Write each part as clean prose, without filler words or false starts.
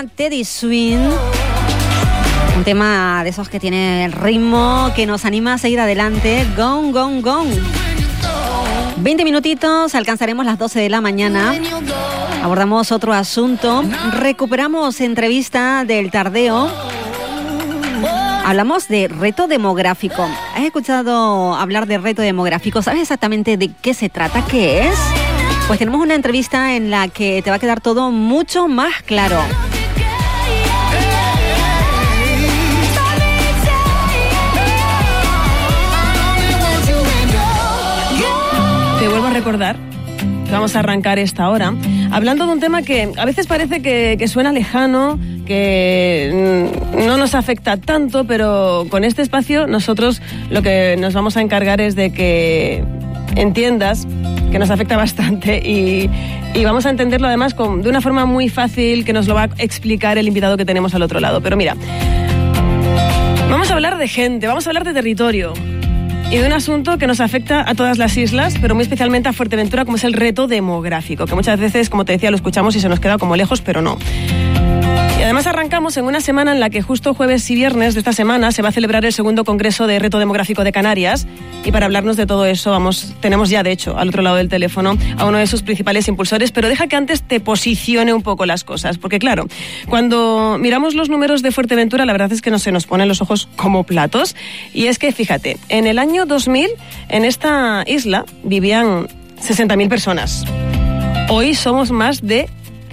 Teddy Swing, un tema de esos que tiene el ritmo que nos anima a seguir adelante. Gone, gone, gone. 20 minutitos, alcanzaremos las 12 de la mañana. Abordamos otro asunto. Recuperamos entrevista del Tardeo. Hablamos de reto demográfico. ¿Has escuchado hablar de reto demográfico? ¿Sabes exactamente de qué se trata? ¿Qué es? Pues tenemos una entrevista en la que te va a quedar todo mucho más claro. Te vuelvo a recordar que vamos a arrancar esta hora hablando de un tema que a veces parece que suena lejano, que no nos afecta tanto, pero con este espacio nosotros lo que nos vamos a encargar es de que entiendas que nos afecta bastante y vamos a entenderlo además de una forma muy fácil que nos lo va a explicar el invitado que tenemos al otro lado. Pero mira, vamos a hablar de gente, vamos a hablar de territorio y de un asunto que nos afecta a todas las islas, pero muy especialmente a Fuerteventura, como es el reto demográfico, que muchas veces, como te decía, lo escuchamos y se nos queda como lejos, pero no. Y además arrancamos en una semana en la que justo jueves y viernes de esta semana se va a celebrar el segundo Congreso de Reto Demográfico de Canarias, y para hablarnos de todo eso tenemos ya de hecho al otro lado del teléfono a uno de sus principales impulsores, pero deja que antes te posicione un poco las cosas, porque claro, cuando miramos los números de Fuerteventura la verdad es que se nos ponen los ojos como platos, y es que fíjate, en el año 2000 en esta isla vivían 60.000 personas, hoy somos más de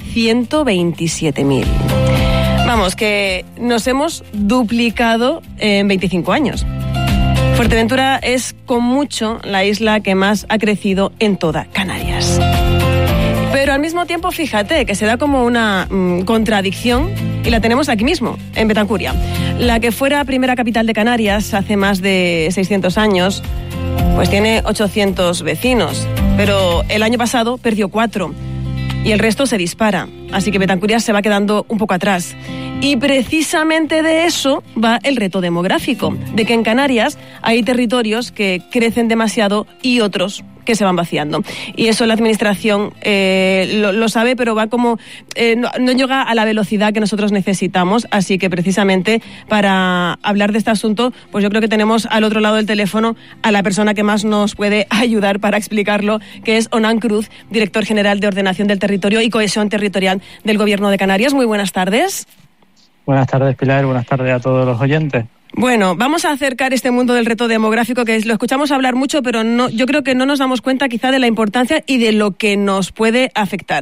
127.000. Vamos, que nos hemos duplicado en 25 años. Fuerteventura es con mucho la isla que más ha crecido en toda Canarias. Pero al mismo tiempo, fíjate que se da como una contradicción, y la tenemos aquí mismo, en Betancuria. La que fuera primera capital de Canarias hace más de 600 años, pues tiene 800 vecinos, pero el año pasado perdió 4. Y el resto se dispara, así que Betancuria se va quedando un poco atrás. Y precisamente de eso va el reto demográfico, de que en Canarias hay territorios que crecen demasiado y otros que se van vaciando. Y eso la administración lo sabe, pero va como no llega a la velocidad que nosotros necesitamos. Así que precisamente para hablar de este asunto, pues yo creo que tenemos al otro lado del teléfono a la persona que más nos puede ayudar para explicarlo, que es Onan Cruz, director general de Ordenación del Territorio y Cohesión Territorial del Gobierno de Canarias. Muy buenas tardes. Buenas tardes, Pilar. Buenas tardes a todos los oyentes. Bueno, vamos a acercar este mundo del reto demográfico, que lo escuchamos hablar mucho, pero yo creo que no nos damos cuenta quizá de la importancia y de lo que nos puede afectar.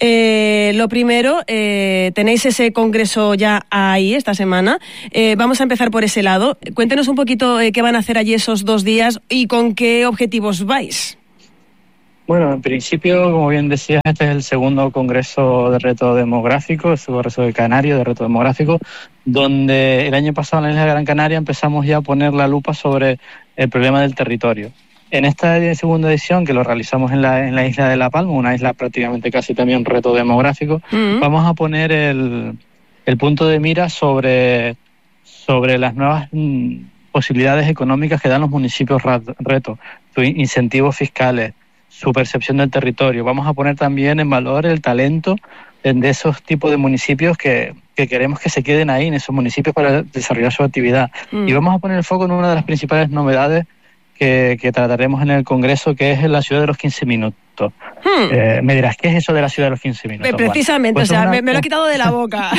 Lo primero, tenéis ese congreso ya ahí esta semana. Vamos a empezar por ese lado. Cuéntenos un poquito qué van a hacer allí esos 2 días y con qué objetivos vais. Bueno, en principio, como bien decías, este es el segundo Congreso de Reto Demográfico, el Congreso de Canarias de Reto Demográfico, donde el año pasado en la isla de Gran Canaria empezamos ya a poner la lupa sobre el problema del territorio. En esta segunda edición, que lo realizamos en la isla de La Palma, una isla prácticamente casi también reto demográfico, vamos a poner el punto de mira sobre las nuevas posibilidades económicas que dan los municipios retos, sus incentivos fiscales, su percepción del territorio. Vamos a poner también en valor el talento de esos tipos de municipios que queremos que se queden ahí, en esos municipios, para desarrollar su actividad. Y vamos a poner el foco en una de las principales novedades que trataremos en el Congreso, que es la ciudad de los 15 minutos. Me dirás, ¿qué es eso de la ciudad de los 15 minutos? Precisamente, pues me lo ha quitado de la boca.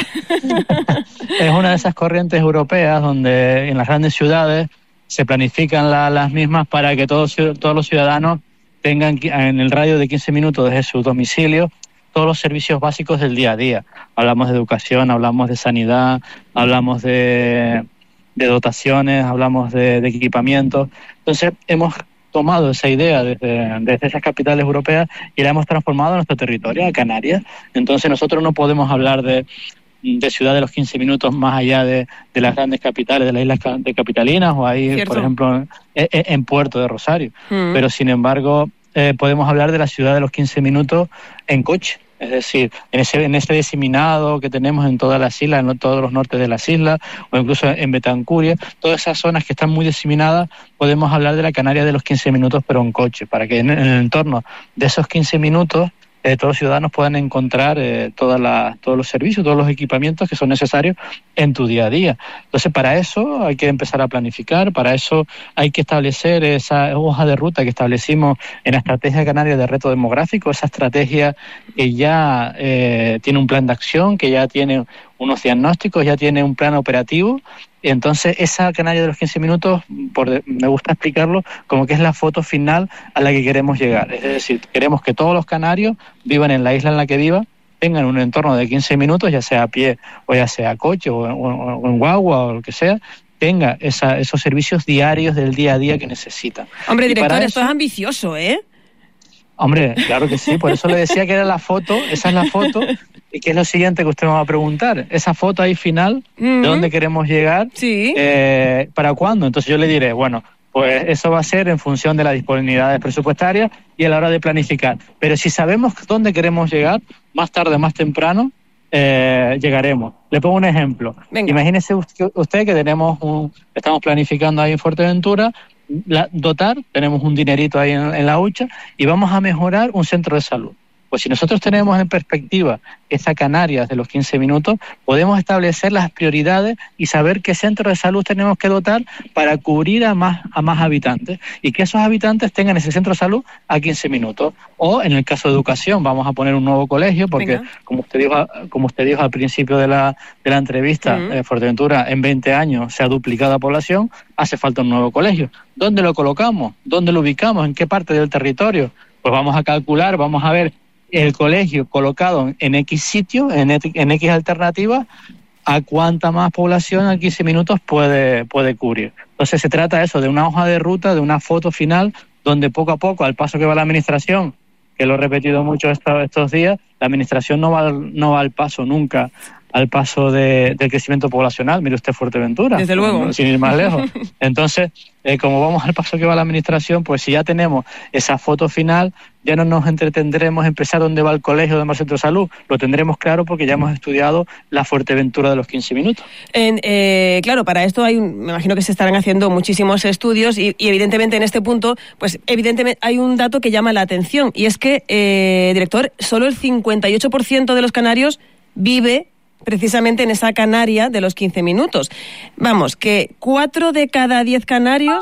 Es una de esas corrientes europeas donde en las grandes ciudades se planifican las mismas para que todos los ciudadanos tengan en el radio de 15 minutos desde su domicilio todos los servicios básicos del día a día. Hablamos de educación, hablamos de sanidad, hablamos de dotaciones, hablamos de equipamiento. Entonces hemos tomado esa idea desde esas capitales europeas y la hemos transformado en nuestro territorio, a Canarias. Entonces nosotros no podemos hablar de ciudad de los 15 minutos más allá de las grandes capitales, de las islas de capitalinas o ahí, ¿cierto?, por ejemplo, en Puerto de Rosario. Pero sin embargo, podemos hablar de la ciudad de los 15 minutos en coche. Es decir, en ese diseminado que tenemos en todas las islas, en todos los nortes de las islas, o incluso en Betancuria, todas esas zonas que están muy diseminadas, podemos hablar de la Canaria de los 15 minutos, pero en coche, para que en el entorno de esos 15 minutos todos los ciudadanos puedan encontrar todos los servicios, todos los equipamientos que son necesarios en tu día a día. Entonces, para eso hay que empezar a planificar, para eso hay que establecer esa hoja de ruta que establecimos en la Estrategia Canaria de Reto Demográfico, esa estrategia que ya tiene un plan de acción, que ya tiene unos diagnósticos, ya tiene un plan operativo. Y entonces esa Canaria de los 15 minutos, me gusta explicarlo como que es la foto final a la que queremos llegar. Es decir, queremos que todos los canarios vivan en la isla en la que vivan, tengan un entorno de 15 minutos, ya sea a pie o ya sea a coche o en guagua o lo que sea, tenga esos servicios diarios del día a día que necesitan. Hombre, director, esto es ambicioso, ¿eh? Hombre, claro que sí, por eso le decía que era la foto, esa es la foto, y que es lo siguiente que usted me va a preguntar. Esa foto ahí final, ¿de dónde queremos llegar? Sí. ¿Para cuándo? Entonces yo le diré, bueno, pues eso va a ser en función de las disponibilidades presupuestarias y a la hora de planificar. Pero si sabemos dónde queremos llegar, más tarde, más temprano, llegaremos. Le pongo un ejemplo. Venga. Imagínese usted que estamos planificando ahí en Fuerteventura, tenemos un dinerito ahí en la hucha y vamos a mejorar un centro de salud. Pues si nosotros tenemos en perspectiva esa Canarias de los 15 minutos, podemos establecer las prioridades y saber qué centro de salud tenemos que dotar para cubrir a más habitantes y que esos habitantes tengan ese centro de salud a 15 minutos. O en el caso de educación, vamos a poner un nuevo colegio porque, como usted dijo al principio de la entrevista, Fuerteventura en 20 años se ha duplicado la población, hace falta un nuevo colegio. ¿Dónde lo colocamos? ¿Dónde lo ubicamos? ¿En qué parte del territorio? Pues vamos a calcular, vamos a ver el colegio colocado en X sitio, en X alternativa, a cuánta más población a 15 minutos puede cubrir. Entonces se trata eso, de una hoja de ruta, de una foto final, donde poco a poco, al paso que va la administración, que lo he repetido mucho estos días, la administración no va al paso nunca, al paso del crecimiento poblacional. Mire usted Fuerteventura, desde luego, sin ir más lejos. Entonces, como vamos al paso que va la administración, pues si ya tenemos esa foto final, ya no nos entretendremos en pensar dónde va el colegio, dónde va el centro de salud. Lo tendremos claro porque ya hemos estudiado la Fuerteventura de los 15 minutos. Claro, para esto me imagino que se estarán haciendo muchísimos estudios y evidentemente en este punto, pues evidentemente hay un dato que llama la atención y es que, director, solo el 58% de los canarios vive precisamente en esa Canaria de los 15 minutos. Vamos, que 4 de cada 10 canarios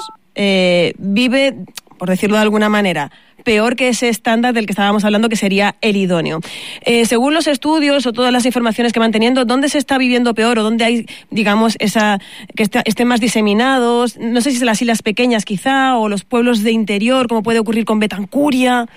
vive, por decirlo de alguna manera, peor que ese estándar del que estábamos hablando, que sería el idóneo. Según los estudios o todas las informaciones que van teniendo, ¿dónde se está viviendo peor o dónde hay, digamos, que estén más diseminados? No sé si son las islas pequeñas quizá o los pueblos de interior, como puede ocurrir con Betancuria.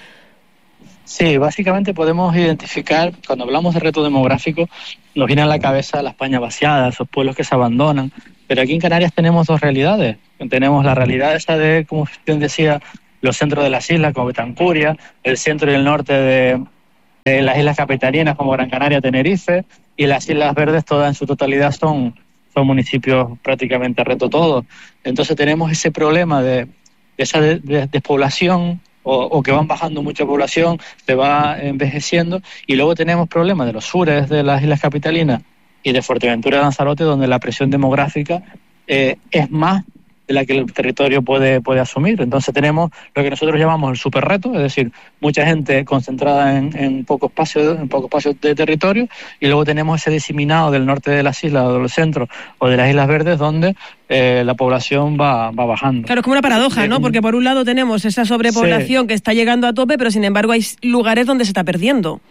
Sí, básicamente podemos identificar, cuando hablamos de reto demográfico, nos viene a la cabeza la España vaciada, esos pueblos que se abandonan, pero aquí en Canarias tenemos dos realidades. Tenemos la realidad esa de, como usted decía, los centros de las islas como Betancuria, el centro y el norte de las islas capitalinas como Gran Canaria, Tenerife, y las Islas Verdes todas en su totalidad son municipios prácticamente a reto todos. Entonces tenemos ese problema de esa despoblación, o que van bajando mucha población, se va envejeciendo, y luego tenemos problemas de los sures de las islas capitalinas y de Fuerteventura y Lanzarote, donde la presión demográfica es más de la que el territorio puede asumir. Entonces tenemos lo que nosotros llamamos el superreto, es decir, mucha gente concentrada en poco espacio de territorio, y luego tenemos ese diseminado del norte de las islas, o del centro, o de las Islas Verdes, donde la población va bajando. Claro, es como una paradoja, ¿no? Porque por un lado tenemos esa sobrepoblación que está llegando a tope, pero sin embargo hay lugares donde se está perdiendo.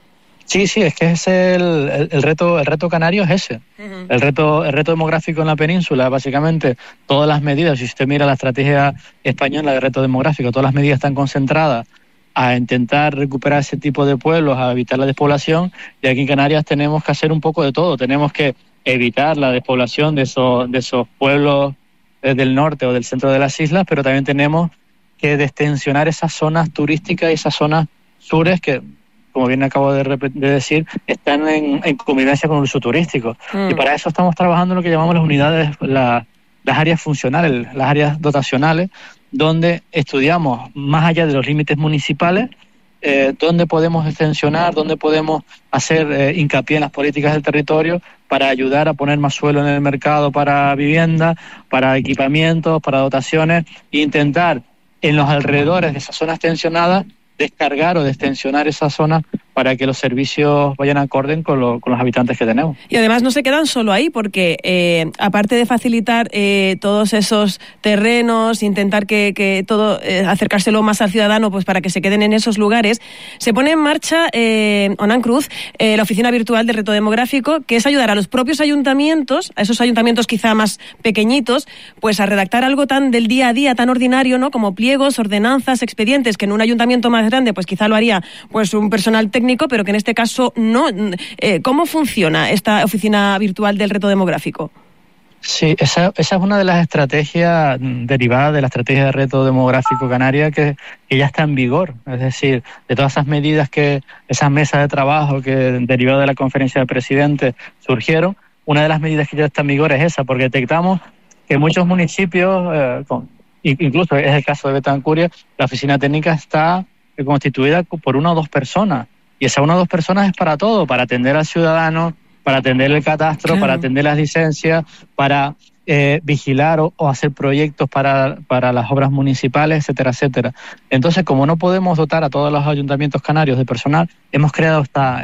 Sí, es que es el reto canario es ese. Uh-huh. El reto demográfico en la península, básicamente, todas las medidas, si usted mira la estrategia española de reto demográfico, todas las medidas están concentradas a intentar recuperar ese tipo de pueblos, a evitar la despoblación, y aquí en Canarias tenemos que hacer un poco de todo. Tenemos que evitar la despoblación de esos pueblos del norte o del centro de las islas, pero también tenemos que destensionar esas zonas turísticas y esas zonas sures que, como bien acabo de decir, están en convivencia con el uso turístico. Y para eso estamos trabajando en lo que llamamos las unidades, las áreas funcionales, las áreas dotacionales, donde estudiamos más allá de los límites municipales, dónde podemos extensionar, dónde podemos hacer hincapié en las políticas del territorio para ayudar a poner más suelo en el mercado para vivienda, para equipamientos, para dotaciones, e intentar en los alrededores de esas zonas tensionadas descargar o destensionar esa zona para que los servicios vayan acorde con los habitantes que tenemos. Y además no se quedan solo ahí, porque aparte de facilitar todos esos terrenos, intentar que todo, acercárselo más al ciudadano, pues para que se queden en esos lugares, se pone en marcha Onan Cruz, la oficina virtual del reto demográfico, que es ayudar a los propios ayuntamientos, a esos ayuntamientos quizá más pequeñitos, pues a redactar algo tan del día a día, tan ordinario, ¿no? Como pliegos, ordenanzas, expedientes, que en un ayuntamiento más grande pues quizá lo haría pues un personal técnico, pero que en este caso no. ¿Cómo funciona esta oficina virtual del reto demográfico? Sí, esa es una de las estrategias derivadas de la estrategia de reto demográfico canaria que ya está en vigor. Es decir, de todas esas medidas esas mesas de trabajo que derivadas de la conferencia de presidentes surgieron, una de las medidas que ya está en vigor es esa, porque detectamos que muchos municipios, incluso es el caso de Betancuria, la oficina técnica está constituida por 1 o 2 personas. Y esa 1 o 2 personas es para todo, para atender al ciudadano, para atender el catastro, claro, para atender las licencias, para vigilar o hacer proyectos para las obras municipales, etcétera, etcétera. Entonces, como no podemos dotar a todos los ayuntamientos canarios de personal, hemos creado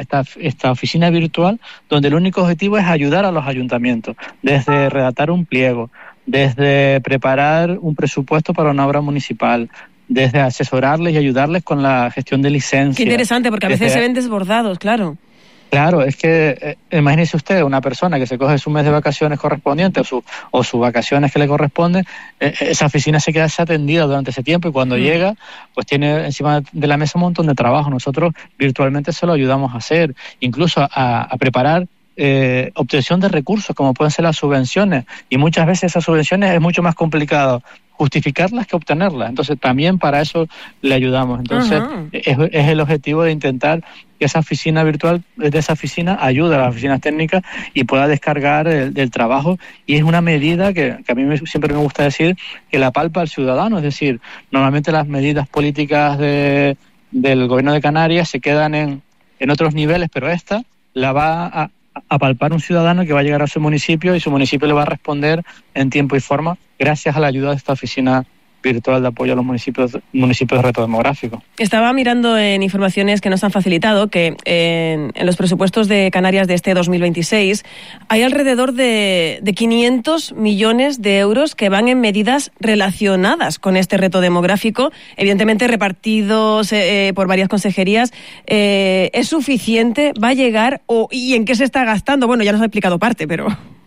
esta oficina virtual donde el único objetivo es ayudar a los ayuntamientos, desde redactar un pliego, desde preparar un presupuesto para una obra municipal, desde asesorarles y ayudarles con la gestión de licencias. Qué interesante, porque a veces se ven desbordados, claro. Claro, es que imagínese usted una persona que se coge su mes de vacaciones correspondiente o sus vacaciones que le corresponden, esa oficina se queda desatendida durante ese tiempo y cuando llega, pues tiene encima de la mesa un montón de trabajo. Nosotros virtualmente se lo ayudamos a hacer, incluso a preparar obtención de recursos, como pueden ser las subvenciones, y muchas veces esas subvenciones es mucho más complicado justificarlas que obtenerlas. Entonces también para eso le ayudamos. Entonces es el objetivo de intentar que esa oficina virtual, desde esa oficina, ayude a las oficinas técnicas y pueda descargar el trabajo, y es una medida que a mí siempre me gusta decir que la palpa al ciudadano. Es decir, normalmente las medidas políticas del gobierno de Canarias se quedan en otros niveles, pero esta la va a palpar un ciudadano que va a llegar a su municipio y su municipio le va a responder en tiempo y forma gracias a la ayuda de esta oficina virtual de apoyo a los municipios de reto demográfico. Estaba mirando en informaciones que nos han facilitado que en los presupuestos de Canarias de este 2026 hay alrededor de 500 millones de euros que van en medidas relacionadas con este reto demográfico, evidentemente repartidos por varias consejerías. ¿Es suficiente? ¿Va a llegar? ¿Y en qué se está gastando? Bueno, ya nos ha explicado parte, pero...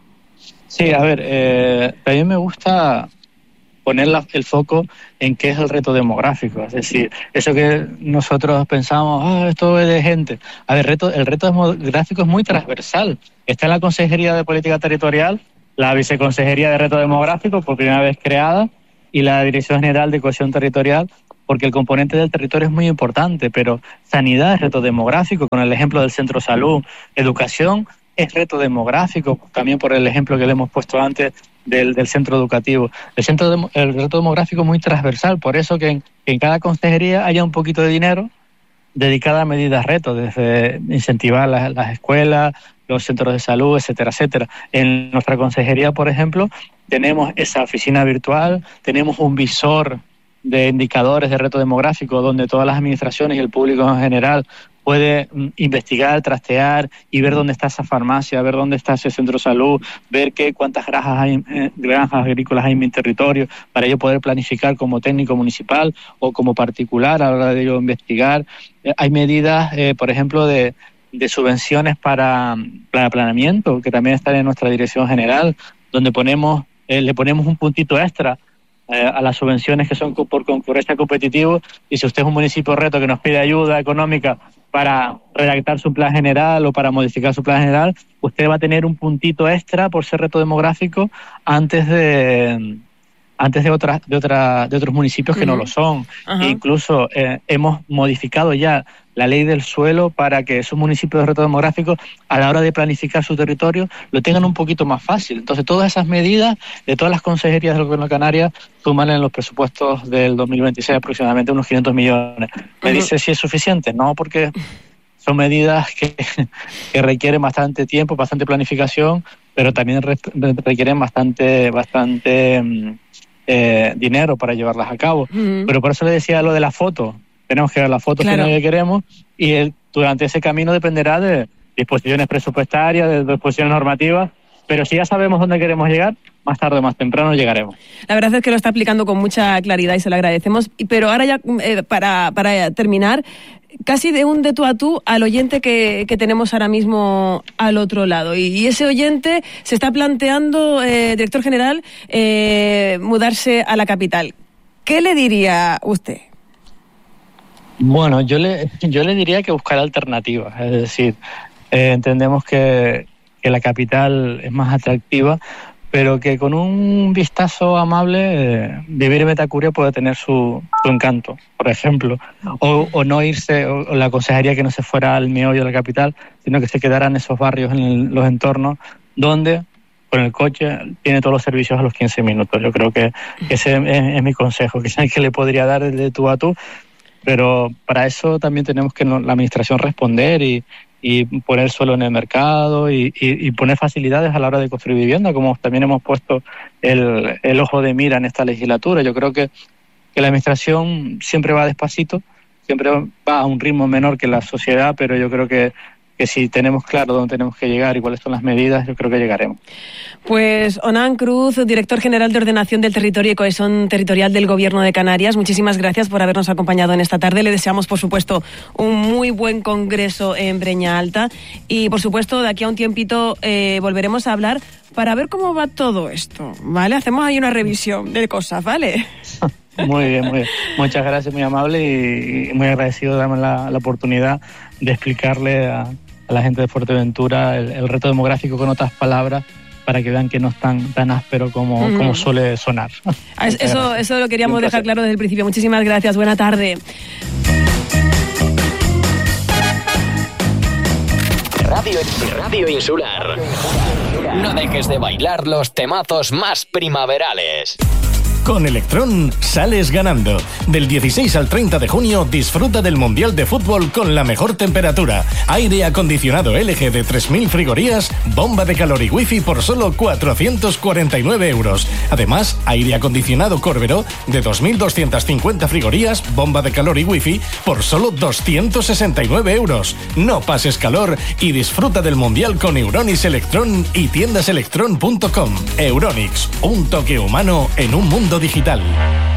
Sí, a ver, también me gusta poner el foco en qué es el reto demográfico. Es decir, eso que nosotros pensamos, esto es de gente. A ver, el reto demográfico es muy transversal. Está en la Consejería de Política Territorial, la Viceconsejería de Reto Demográfico, por primera vez creada, y la Dirección General de Cohesión Territorial, porque el componente del territorio es muy importante, pero sanidad es reto demográfico, con el ejemplo del centro de salud, educación es reto demográfico, también por el ejemplo que le hemos puesto antes del centro educativo. El reto demográfico es muy transversal, por eso que en cada consejería haya un poquito de dinero dedicado a medidas retos, desde incentivar las escuelas, los centros de salud, etcétera, etcétera. En nuestra consejería, por ejemplo, tenemos esa oficina virtual, tenemos un visor de indicadores de reto demográfico donde todas las administraciones y el público en general puede investigar, trastear y ver dónde está esa farmacia, ver dónde está ese centro de salud, ver cuántas granjas agrícolas hay en mi territorio, para yo poder planificar como técnico municipal o como particular a la hora de yo investigar. Hay medidas, por ejemplo, de subvenciones para planeamiento, que también están en nuestra dirección general, donde le ponemos un puntito extra a las subvenciones que son por concurrencia competitivo, y si usted es un municipio reto que nos pide ayuda económica para redactar su plan general o para modificar su plan general, usted va a tener un puntito extra por ser reto demográfico antes de otros municipios que no lo son. E incluso hemos modificado ya la ley del suelo para que esos municipios de reto demográfico, a la hora de planificar su territorio, lo tengan un poquito más fácil. Entonces, todas esas medidas de todas las consejerías del Gobierno de Canarias suman en los presupuestos del 2026 aproximadamente unos 500 millones. ¿Me dice si es suficiente? No, porque son medidas que requieren bastante tiempo, bastante planificación, pero también requieren bastante dinero para llevarlas a cabo. Pero por eso le decía lo de la foto. tenemos que ver las fotos que queremos, y durante ese camino dependerá de disposiciones presupuestarias, de disposiciones normativas, pero si ya sabemos dónde queremos llegar, más tarde o más temprano llegaremos. La verdad es que lo está explicando con mucha claridad y se lo agradecemos. Pero ahora ya, para terminar, casi de un de tú a tú al oyente que tenemos ahora mismo al otro lado. Y ese oyente se está planteando, director general, mudarse a la capital. ¿Qué le diría usted? Bueno, yo le diría que buscar alternativas. Es decir, entendemos que la capital es más atractiva, pero que con un vistazo amable vivir en Metacuria puede tener su encanto, por ejemplo, o no irse, o le aconsejaría que no se fuera al meollo de la capital, sino que se quedara en esos barrios, en los entornos, donde con el coche tiene todos los servicios a los 15 minutos. Yo creo que ese es mi consejo, que le podría dar de tú a tú, pero para eso también tenemos que la administración responder y poner suelo en el mercado y poner facilidades a la hora de construir vivienda, como también hemos puesto el ojo de mira en esta legislatura. Yo creo que la administración siempre va despacito, siempre va a un ritmo menor que la sociedad, pero yo creo que si tenemos claro dónde tenemos que llegar y cuáles son las medidas, yo creo que llegaremos. Pues Onán Cruz, director general de Ordenación del Territorio y Cohesión Territorial del Gobierno de Canarias, muchísimas gracias por habernos acompañado en esta tarde. Le deseamos, por supuesto, un muy buen congreso en Breña Alta y, por supuesto, de aquí a un tiempito volveremos a hablar para ver cómo va todo esto, ¿vale? Hacemos ahí una revisión de cosas, ¿vale? Muy bien, muy bien. Muchas gracias, muy amable y muy agradecido de darme la oportunidad de explicarle a la gente de Fuerteventura el reto demográfico con otras palabras, para que vean que no es tan áspero como suele sonar. Eso lo queríamos dejar claro desde el principio. Muchísimas gracias. Buena tarde. Radio Insular. No dejes de bailar los temazos más primaverales. Con Electron sales ganando. Del 16 al 30 de junio disfruta del Mundial de Fútbol con la mejor temperatura. Aire acondicionado LG de 3.000 frigorías, bomba de calor y wifi por solo 449 euros. Además, aire acondicionado Corbero de 2.250 frigorías, bomba de calor y wifi por solo 269 euros. No pases calor y disfruta del Mundial con Euronics Electron y tiendaselectron.com. Euronics, un toque humano en un mundo digital.